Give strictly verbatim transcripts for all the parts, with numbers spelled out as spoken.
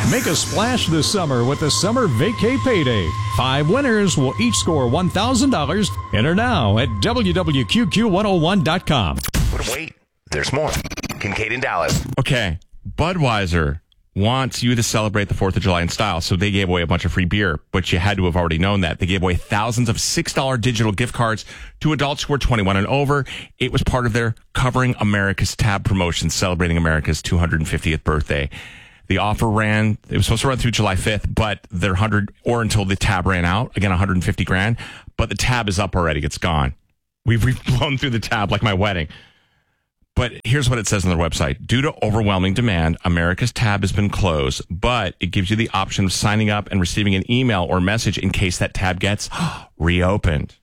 Make a splash this summer with the Summer Vacay Payday. Five winners will each score one thousand dollars. Enter now at W W Q Q one oh one dot com. But wait, there's more. Kincaid in Dallas. Okay, Budweiser wants you to celebrate the fourth of July in style, so they gave away a bunch of free beer, but you had to have already known that. They gave away thousands of six dollars digital gift cards to adults who were twenty-one and over. It was part of their Covering America's Tab promotion, celebrating America's two hundred fiftieth birthday. The offer ran, it was supposed to run through July fifth, but their one hundred, or until the tab ran out, again, one hundred fifty grand, but the tab is up already. It's gone. We've, we've blown through the tab like my wedding. But here's what it says on their website. Due to overwhelming demand, America's Tab has been closed, but it gives you the option of signing up and receiving an email or message in case that tab gets reopened.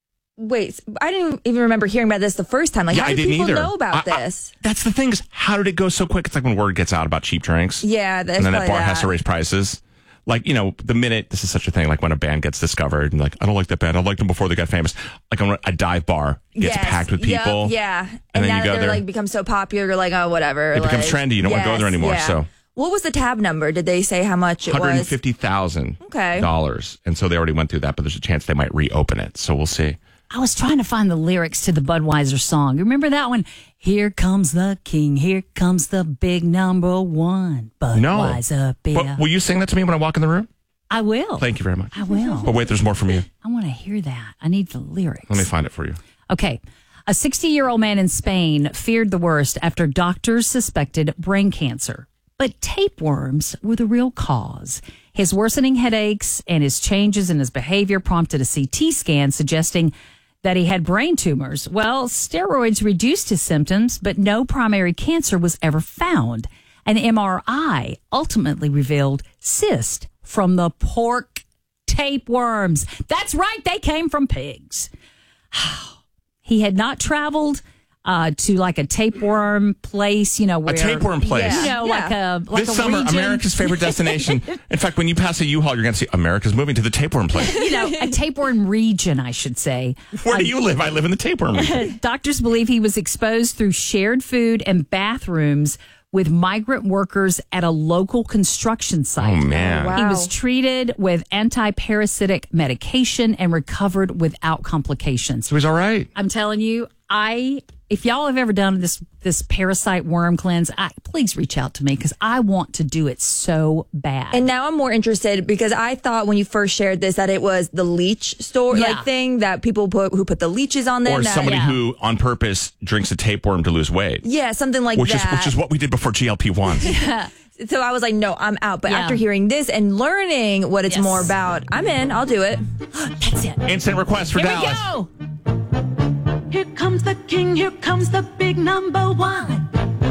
Wait, I didn't even remember hearing about this the first time. Like, Yeah, how I did didn't people either. know about I- I- this? That's the thing is, how did it go so quick? It's like when word gets out about cheap drinks. Yeah, that's And then that probably bar has to that. raise prices. Like, you know, the minute, this is such a thing, like when a band gets discovered and like, I don't like that band. I liked them before they got famous. Like on a dive bar gets Yes, packed with yep, people. yeah. And, And, then now you that go they're there. like become so popular, you're like, oh, whatever. It becomes like, trendy. You don't wanna go yes, there anymore, yeah. so. What was the tab number? Did they say how much it one hundred was? fifty thousand Okay. dollars. And so they already went through that, but there's a chance they might reopen it. So we'll see. I was trying to find the lyrics to the Budweiser song. Remember that one? Here comes the king. Here comes the big number one. Budweiser beer. But will you sing that to me when I walk in the room? I will. Thank you very much. I will. But wait, there's more from you. I want to hear that. I need the lyrics. Let me find it for you. Okay. A sixty-year-old man in Spain feared the worst after doctors suspected brain cancer. But tapeworms were the real cause. His worsening headaches and his changes in his behavior prompted a C T scan suggesting that he had brain tumors. Well, steroids reduced his symptoms, but no primary cancer was ever found. An M R I ultimately revealed cyst from the pork tapeworms. That's right, they came from pigs. He had not traveled uh, to like a tapeworm place, you know, where A tapeworm place. you know, Yeah. like a like This a summer, region, America's favorite destination. In fact, when you pass a U-Haul, you're going to see America's moving to the tapeworm place. you know, a tapeworm region, I should say. Where do you live? I live in the tapeworm region. Doctors believe he was exposed through shared food and bathrooms with migrant workers at a local construction site. Oh, man. wow. He was treated with anti-parasitic medication and recovered without complications. So he's all right. I'm telling you, I if y'all have ever done this this parasite worm cleanse, I, please reach out to me because I want to do it so bad. And now I'm more interested because I thought when you first shared this that it was the leech store Yeah. like thing that people put who put the leeches on them. Or that- somebody yeah. who, on purpose, drinks a tapeworm to lose weight. yeah, something like Which that. is which is what we did before G L P one. So I was like, no, I'm out. But Yeah. after hearing this and learning what it's Yes. more about, I'm in. I'll do it. That's it. Instant request for Here Dallas. we go. Here comes the king, here comes the big number one.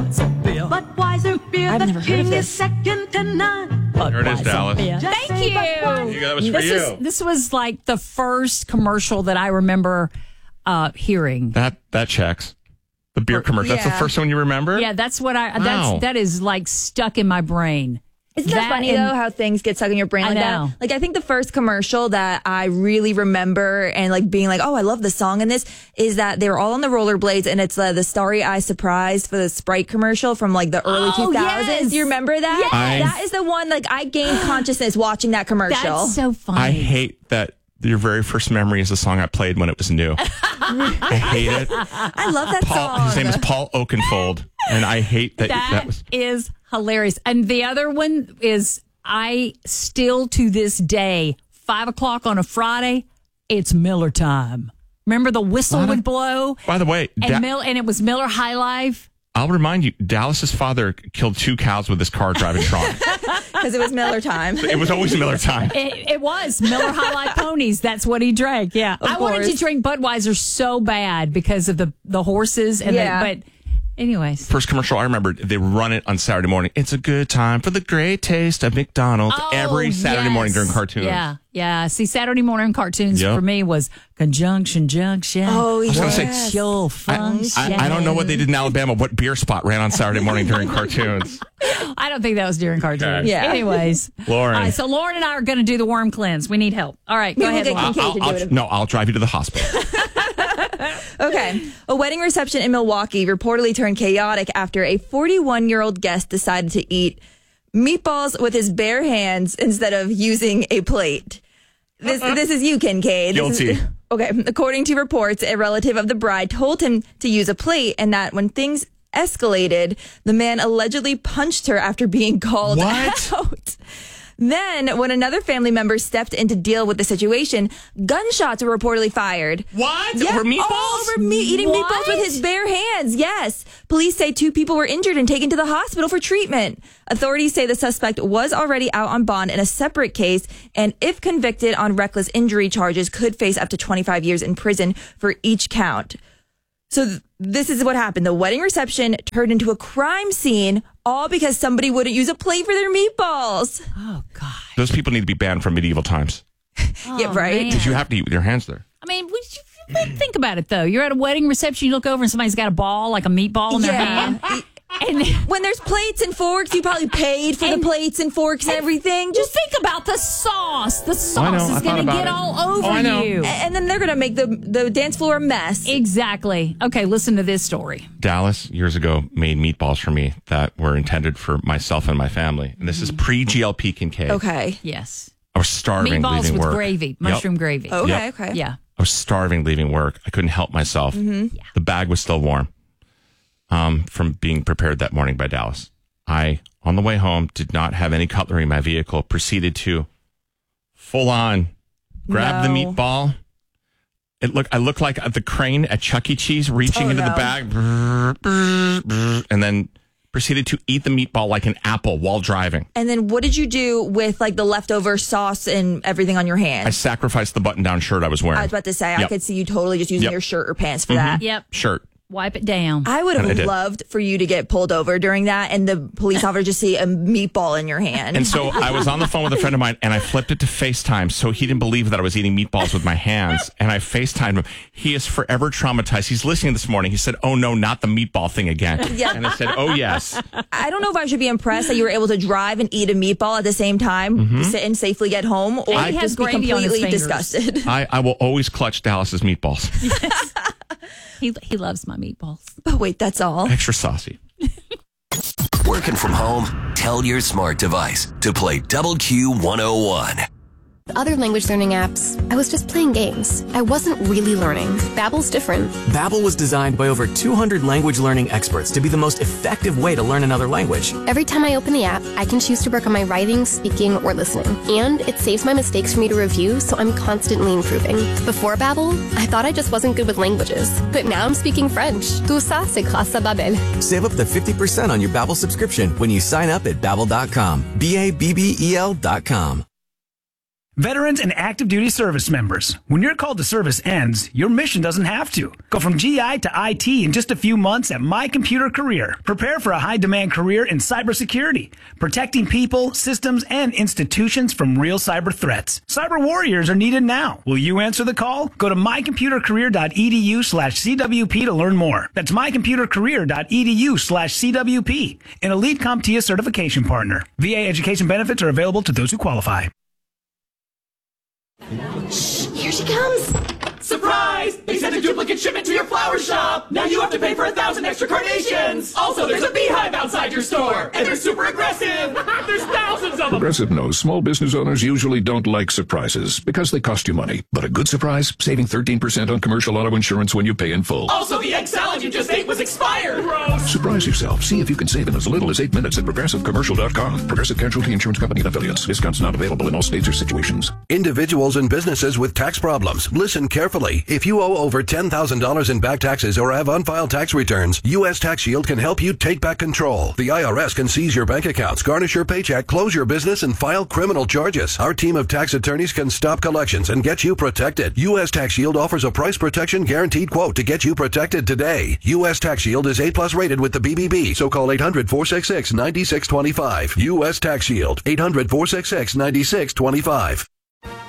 Budweiser beer, I've the never heard king of is this. second to none. There it is, Dallas. Yeah. Just Thank say you. Budweiser. You, that was for This you. is this was like the first commercial that I remember uh, hearing. That that checks. The beer commercial. That's the Yeah. first one you remember? Yeah, that's what I. Wow. That's that is like stuck in my brain. Isn't that, funny and- though how things get stuck in your brain I like know. that? Like I think the first commercial that I really remember and like being like, oh, I love the song in this is that they were all on the rollerblades and it's uh, the Starry Eye Surprise for the Sprite commercial from like the early Oh, two thousands. yes. Do you remember that? Yes. I- That is the one like I gained consciousness watching that commercial. That's so funny. I hate that your very first memory is the song I played when it was new. I hate it. I love that Paul, song. his name is Paul Oakenfold, and I hate that That, that was. is hilarious. And the other one is I still to this day, five o'clock on a Friday, it's Miller time. Remember the whistle What? would blow? By the way, And Da- Mill and it was Miller High Life. I'll remind you, Dallas's father killed two cows with his car driving drunk. Because it was Miller time. It was always Miller time. It, it was Miller High Life ponies. That's what he drank. Yeah, I wanted to course. drink Budweiser so bad because of the the horses and Yeah. the, but anyways. First commercial I remember, they run it on Saturday morning. It's a good time for the great taste of McDonald's every Saturday Oh, yes. morning during cartoons. Yeah, yeah. See, Saturday morning cartoons Yep. for me was Conjunction Junction. Oh, was gonna say, yes. Social I, function. I, I don't know what they did in Alabama. What beer spot ran on Saturday morning during cartoons? I don't think that was during cartoons. Okay. Yeah. Anyways, Lauren. All right, so Lauren and I are going to do the worm cleanse. We need help. All right, go We will ahead, get Lauren. Kincaid I'll, to do I'll, it. no, I'll drive you to the hospital. Okay. A wedding reception in Milwaukee reportedly turned chaotic after a forty-one-year-old guest decided to eat meatballs with his bare hands instead of using a plate. This this is you, Kincaid. This Guilty. Is, okay. According to reports, a relative of the bride told him to use a plate, and that when things escalated, the man allegedly punched her after being called What? out. Then, when another family member stepped in to deal with the situation, gunshots were reportedly fired. What? Yeah, Over meatballs? all over me- eating What? meatballs with his bare hands. Yes. Police say two people were injured and taken to the hospital for treatment. Authorities say the suspect was already out on bond in a separate case, and if convicted on reckless injury charges, could face up to twenty-five years in prison for each count. So th- this is what happened. The wedding reception turned into a crime scene, all because somebody wouldn't use a plate for their meatballs. Oh, God. Those people need to be banned from medieval times. Yeah, right? man. Because you have to eat with your hands there. I mean, we should think about it, though. You're at a wedding reception, you look over and somebody's got a ball, like a meatball in their Yeah. hand. And When there's plates and forks, you probably paid for And- the plates and forks and everything. just Just think about the sauce. The I sauce know, I is thought going to about get it. all over Oh, I know. you. and then they're gonna make the the dance floor a mess. Exactly. Okay, listen to this story. Dallas years ago made meatballs for me that were intended for myself and my family. And this is pre-G L P Kincaid. Okay. Yes. I was starving Meatballs leaving with work. gravy, Yep. mushroom gravy. Okay. Yep. Okay. Yeah. I was starving leaving work. I couldn't help myself. The bag was still warm um, from being prepared that morning by Dallas. I, on the way home, did not have any cutlery in my vehicle, proceeded to full on grab the No. meatball. It look, I looked like the crane at Chuck E. Cheese reaching Oh, into the no. bag brr, brr, brr, and then proceeded to eat the meatball like an apple while driving. And then what did you do with like the leftover sauce and everything on your I hands? sacrificed the button-down shirt I was wearing. I was about to say, I Yep. could see you totally just using Yep. your shirt or pants for that. Yep. Shirt. Wipe it down. I would And I have did. loved for you to get pulled over during that and the police officer just see a meatball in your hand. And so I was on the phone with a friend of mine, and I flipped it to FaceTime, so he didn't believe that I was eating meatballs with my hands. And I FaceTimed him. He is forever traumatized. He's listening this morning. He said, "Oh no, not the meatball thing again." Yeah. And I said, "Oh yes." I don't know if I should be impressed that you were able to drive and eat a meatball at the same time, Mm-hmm. sit and safely get home, or And he has just be gravy on his completely fingers. disgusted. I, I will always clutch Dallas's meatballs. He he loves my meatballs. But wait, that's all. Extra saucy. Working from home? Tell your smart device to play Double Q one oh one. Other language learning apps, I was just playing games. I wasn't really learning. Babbel's different. Babbel was designed by over two hundred language learning experts to be the most effective way to learn another language. Every time I open the app, I can choose to work on my writing, speaking, or listening. And it saves my mistakes for me to review, so I'm constantly improving. Before Babbel, I thought I just wasn't good with languages. But now I'm speaking French. Tout ça, c'est grâce à Babbel. Save up to fifty percent on your Babbel subscription when you sign up at babbel dot com. B A B B E L dot com. Veterans and active duty service members, when your call to service ends, your mission doesn't have to. Go from G I to I T in just a few months at My Computer Career. Prepare for a high-demand career in cybersecurity, protecting people, systems, and institutions from real cyber threats. Cyber warriors are needed now. Will you answer the call? Go to mycomputercareer.edu slash CWP to learn more. That's mycomputercareer.edu slash CWP, an elite CompTIA certification partner. V A education benefits are available to those who qualify. Here she comes. Surprise! They sent a duplicate shipment to your flower shop! Now you have to pay for a thousand extra carnations! Also, there's a beehive outside your store! And they're super aggressive! There's thousands of them! Progressive knows small business owners usually don't like surprises because they cost you money. But a good surprise, saving thirteen percent on commercial auto insurance when you pay in full. Also, the egg salad you just ate was expired! Gross! Surprise yourself. See if you can save in as little as eight minutes at progressive commercial dot com. Progressive Casualty Insurance Company and affiliates. Discounts not available in all states or situations. Individuals and businesses with tax problems. Listen carefully. If you owe over ten thousand dollars in back taxes or have unfiled tax returns, U S Tax Shield can help you take back control. The I R S can seize your bank accounts, garnish your paycheck, close your business, and file criminal charges. Our team of tax attorneys can stop collections and get you protected. U S Tax Shield offers a price protection guaranteed quote to get you protected today. U S Tax Shield is A plus rated with the B B B, so call eight hundred, four six six, nine six two five. U S Tax Shield, eight hundred, four six six, nine six two five.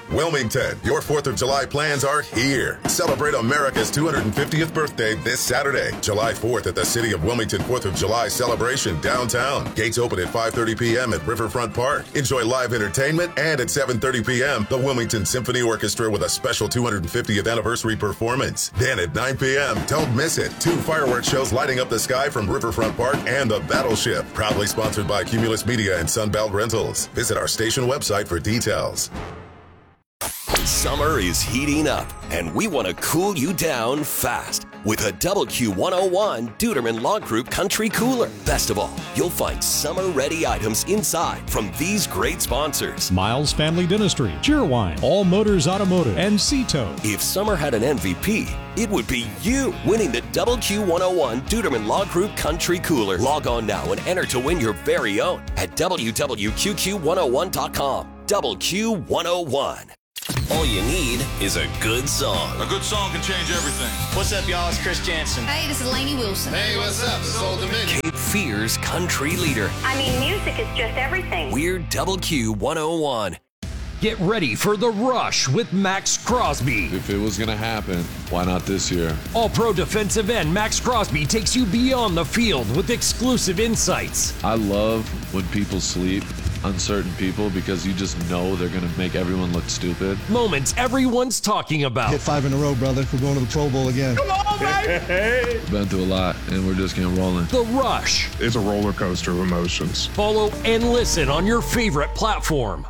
Wilmington, your fourth of July plans are here. Celebrate America's two hundred fiftieth birthday this Saturday, July fourth at the City of Wilmington fourth of July celebration downtown. Gates open at five thirty p.m. at Riverfront Park. Enjoy live entertainment, and at seven thirty p.m., the Wilmington Symphony Orchestra with a special two hundred fiftieth anniversary performance. Then at nine p.m., don't miss it. Two fireworks shows lighting up the sky from Riverfront Park and the Battleship. Proudly sponsored by Cumulus Media and Sunbelt Rentals. Visit our station website for details. Summer is heating up, and we want to cool you down fast with a Double Q one oh one Duderman Log Group Country Cooler. Best of all, you'll find summer-ready items inside from these great sponsors. Miles Family Dentistry, Cheerwine, All Motors Automotive, and Cito. If summer had an M V P, it would be you winning the Double Q one oh one Duderman Log Group Country Cooler. Log on now and enter to win your very own at w w w dot q q one oh one dot com. Double Q one oh one. All you need is a good song. A good song can change everything. What's up, y'all? It's Chris Jansen. Hey, this is Lainey Wilson. Hey, what's up? This is Old Dominion. Cape Fear's country leader. I mean, music is just everything. We're Double Q one oh one. Get ready for The Rush with Max Crosby. If it was going to happen, why not this year? All-pro defensive end Max Crosby takes you beyond the field with exclusive insights. I love when people sleep, uncertain people, because you just know they're going to make everyone look stupid. Moments everyone's talking about. Hit five in a row, brother. We're going to the Pro Bowl again. Come on, baby! Been through a lot, and we're just getting rolling. The Rush. It's a roller coaster of emotions. Follow and listen on your favorite platform.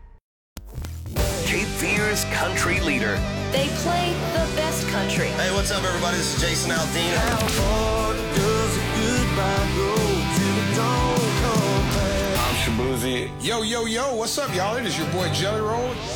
Cape Fear's country leader. They play the best country. Hey, what's up, everybody? This is Jason Aldean. How far does a goodbye go till it don't come back? I'm Shabuzi. Yo, yo, yo, what's up, y'all? It is your boy Jelly Roll.